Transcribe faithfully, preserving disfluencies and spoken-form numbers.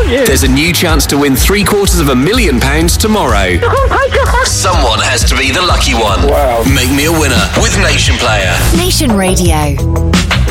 aren't you? There's a new chance to win three quarters of a million pounds tomorrow. Someone has to be the lucky one. Wow. Make me a winner with Nation Player. Nation Radio.